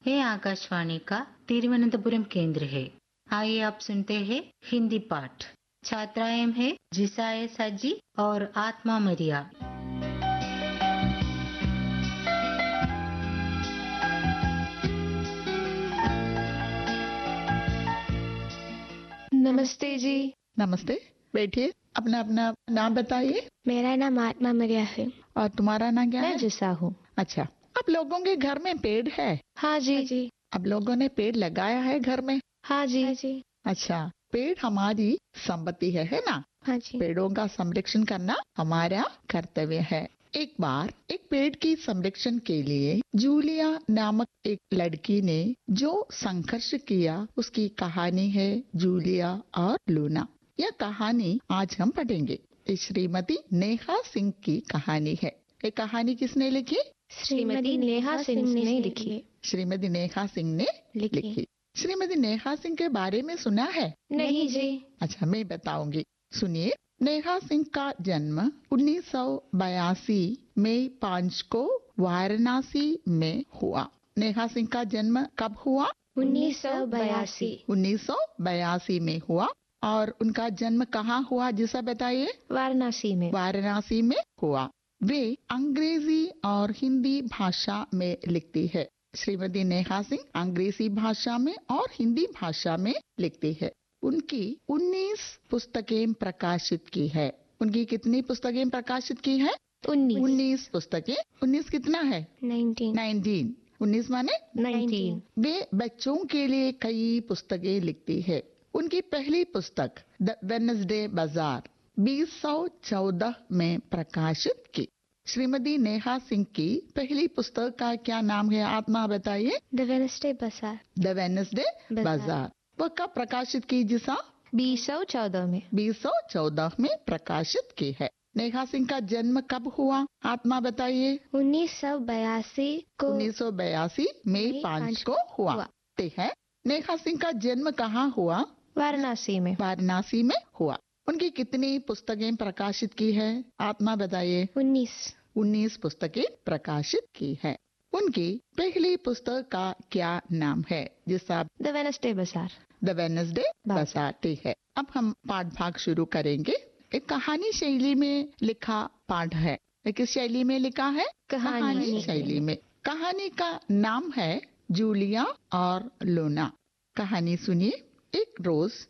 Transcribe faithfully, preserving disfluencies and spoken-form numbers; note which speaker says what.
Speaker 1: ये आकाशवाणी का तिरुवनंतपुरम केंद्र है। आइए आप सुनते हैं हिंदी पाठ। छात्राएं हैं जिसाए साजी और आत्मा मरिया।
Speaker 2: नमस्ते जी।
Speaker 3: नमस्ते, बैठिए। अपना अपना नाम बताइए।
Speaker 2: मेरा नाम आत्मा मरिया है।
Speaker 3: और तुम्हारा नाम क्या है?
Speaker 2: मैं जिसा हूँ।
Speaker 3: अच्छा, आप लोगों के घर में पेड़ है?
Speaker 2: हाँ जी। हाँ जी।
Speaker 3: आप लोगों ने पेड़ लगाया है घर में?
Speaker 2: हाँ जी। हाँ जी।
Speaker 3: अच्छा, पेड़ हमारी संपत्ति है, है ना?
Speaker 2: हाँ जी।
Speaker 3: पेड़ों का संरक्षण करना हमारा कर्तव्य है। एक बार एक पेड़ की संरक्षण के लिए जूलिया नामक एक लड़की ने जो संघर्ष किया उसकी कहानी है जूलिया और लूना। यह कहानी आज हम पढ़ेंगे। ये श्रीमती नेहा सिंह की कहानी है। ये कहानी किसने लिखी?
Speaker 2: श्रीमती नेहा सिंह ने लिखी।
Speaker 3: श्रीमती नेहा सिंह ने
Speaker 2: लिखी।
Speaker 3: लिखी। श्रीमती नेहा सिंह के बारे में सुना है?
Speaker 2: नहीं जी।
Speaker 3: अच्छा, मैं बताऊंगी, सुनिए। नेहा सिंह का जन्म उन्नीस सौ बयासी मई पाँच को वाराणसी में हुआ। नेहा सिंह का जन्म कब हुआ?
Speaker 2: उन्नीस सौ बयासी।
Speaker 3: उन्नीस सौ बयासी में हुआ। और उनका जन्म कहाँ हुआ जिसा बताइए?
Speaker 2: वाराणसी में।
Speaker 3: वाराणसी में हुआ। वे अंग्रेजी और हिंदी भाषा में लिखती है। श्रीमती नेहा सिंह अंग्रेजी भाषा में और हिंदी भाषा में लिखती है। उनकी उन्नीस पुस्तकें प्रकाशित की है। उनकी कितनी पुस्तकें प्रकाशित की है?
Speaker 2: उन्नीस।
Speaker 3: उन्नीस पुस्तकें। उन्नीस कितना है?
Speaker 2: नाइनटीन।
Speaker 3: नाइनटीन। उन्नीस माने
Speaker 2: नाइनटीन।
Speaker 3: वे बच्चों के लिए कई पुस्तकें लिखती है। उनकी पहली पुस्तक द वेडनेसडे बाजार बीस सौ चौदह में प्रकाशित की। श्रीमती नेहा सिंह की पहली पुस्तक का क्या नाम है? आत्मा बताइए।
Speaker 2: द वेडनेसडे बाजार।
Speaker 3: द वेडनेसडे बाजार। वह कब प्रकाशित की जिसा?
Speaker 2: बीस सौ चौदह में।
Speaker 3: बीस सौ चौदह में प्रकाशित की है। नेहा सिंह का जन्म कब हुआ? आत्मा बताइए।
Speaker 2: उन्नीस सौ बयासी को।
Speaker 3: उन्नीस सौ बयासी मई पाँच को हुआ।
Speaker 2: हुआ।
Speaker 3: ठीक है। नेहा सिंह का जन्म कहाँ हुआ?
Speaker 2: वाराणसी में।
Speaker 3: वाराणसी में हुआ। उनकी कितनी पुस्तकें प्रकाशित की है? आत्मा बताइए।
Speaker 2: उन्नीस।
Speaker 3: उन्नीस पुस्तकें प्रकाशित की है। उनकी पहली पुस्तक का क्या नाम है जिसका?
Speaker 2: द वेडनेसडे बाजार।
Speaker 3: द वेडनेसडे बाजार। ठीक है। अब हम पाठ भाग शुरू करेंगे। एक कहानी शैली में लिखा पाठ है। किस शैली में लिखा है?
Speaker 2: कहानी,
Speaker 3: कहानी शैली में। कहानी का नाम है जूलिया और लूना। कहानी सुनिए। एक रोज